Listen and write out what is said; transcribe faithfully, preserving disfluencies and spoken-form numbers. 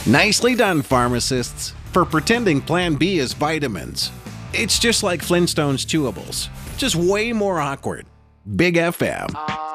Nicely done, pharmacists, for pretending Plan B is vitamins. It's just like Flintstones chewables, just way more awkward. Big F M.